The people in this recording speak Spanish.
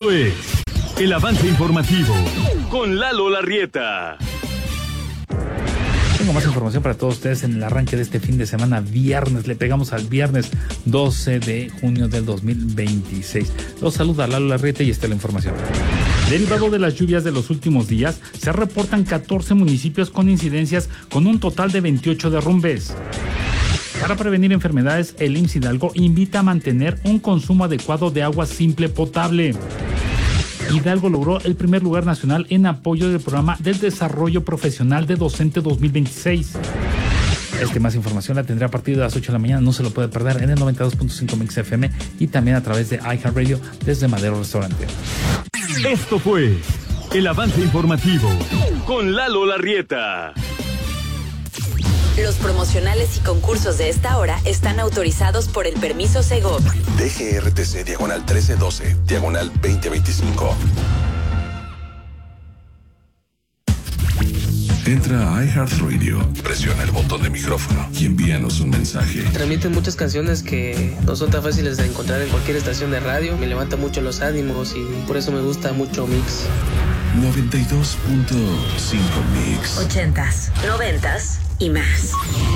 Pues, el avance informativo con Lalo Larrieta. Tengo más información para todos ustedes en el arranque de este fin de semana, viernes. Le pegamos al viernes 12 de junio del 2026. Los saluda Lalo Larrieta y esta es la información. Derivado de las lluvias de los últimos días, se reportan 14 municipios con incidencias con un total de 28 derrumbes. Para prevenir enfermedades, el IMSS Hidalgo invita a mantener un consumo adecuado de agua simple potable. Hidalgo logró el primer lugar nacional en apoyo del programa del desarrollo profesional de docente 2026. Más información la tendrá a partir de las 8 de la mañana, no se lo puede perder en el 92.5 Mix FM y también a través de iHeartRadio desde Madero Restaurante. Esto fue el avance informativo con Lalo Larrieta. Los promocionales y concursos de esta hora están autorizados por el permiso Segov. DGRTC diagonal 1312, diagonal 2025. Entra a iHeartRadio, presiona el botón de micrófono y envíanos un mensaje. Transmiten muchas canciones que no son tan fáciles de encontrar en cualquier estación de radio. Me levanta mucho los ánimos y por eso me gusta mucho Mix. 92.5 Mix. 80s, 90s y más.